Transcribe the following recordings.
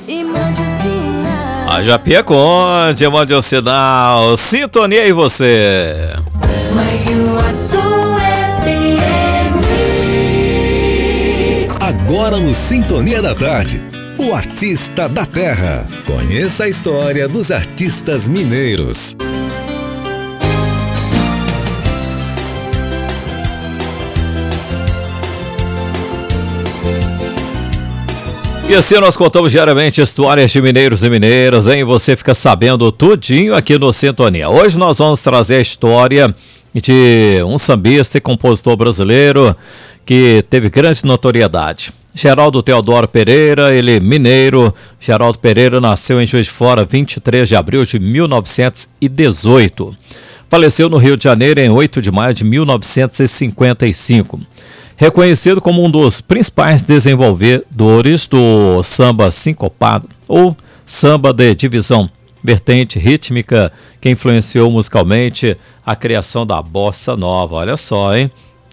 e mande o sinal. A Japinha Conde, mande o sinal. Sintonia e você. Agora no Sintonia da Tarde, o Artista da Terra. Conheça a história dos artistas mineiros. E assim nós contamos diariamente histórias de mineiros e mineiras, hein? Você fica sabendo tudinho aqui no Sintonia. Hoje nós vamos trazer a história de um sambista e compositor brasileiro que teve grande notoriedade. Geraldo Teodoro Pereira, ele mineiro. Geraldo Pereira nasceu em Juiz de Fora, 23 de abril de 1918. Faleceu no Rio de Janeiro em 8 de maio de 1955. Reconhecido como um dos principais desenvolvedores do samba sincopado, ou samba de divisão, vertente rítmica que influenciou musicalmente a criação da bossa nova. Olha só, hein?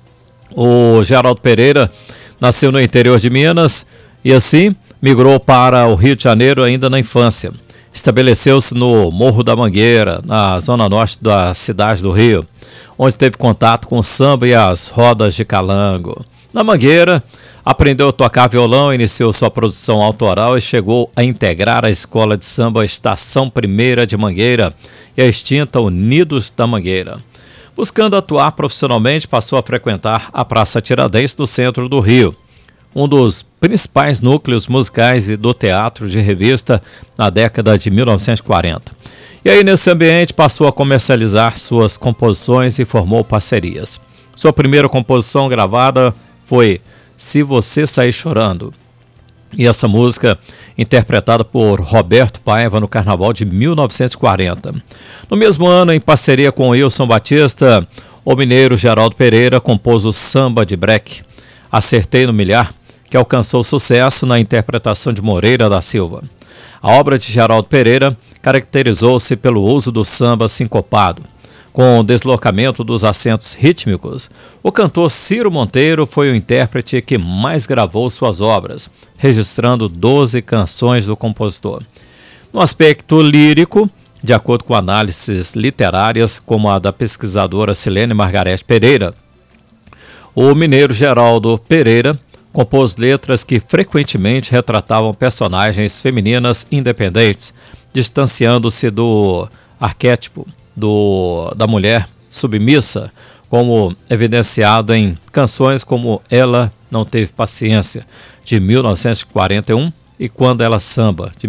O Geraldo Pereira nasceu no interior de Minas e assim migrou para o Rio de Janeiro ainda na infância. Estabeleceu-se no Morro da Mangueira, na zona norte da cidade do Rio, onde teve contato com o samba e as rodas de calango. Na Mangueira, aprendeu a tocar violão, iniciou sua produção autoral e chegou a integrar a escola de samba Estação Primeira de Mangueira e a extinta Unidos da Mangueira. Buscando atuar profissionalmente, passou a frequentar a Praça Tiradentes do centro do Rio, um dos principais núcleos musicais e do teatro de revista na década de 1940. E aí, nesse ambiente, passou a comercializar suas composições e formou parcerias. Sua primeira composição gravada foi Se Você Sair Chorando. E essa música, interpretada por Roberto Paiva no Carnaval de 1940. No mesmo ano, em parceria com Wilson Batista, o mineiro Geraldo Pereira compôs o samba de breque, Acertei no Milhar, que alcançou sucesso na interpretação de Moreira da Silva. A obra de Geraldo Pereira caracterizou-se pelo uso do samba sincopado, com o deslocamento dos acentos rítmicos. O cantor Ciro Monteiro foi o intérprete que mais gravou suas obras, registrando 12 canções do compositor. No aspecto lírico, de acordo com análises literárias, como a da pesquisadora Silene Margarete Pereira, o mineiro Geraldo Pereira compôs letras que frequentemente retratavam personagens femininas independentes, distanciando-se do arquétipo da mulher submissa, como evidenciado em canções como Ela Não Teve Paciência, de 1941, e Quando Ela Samba, de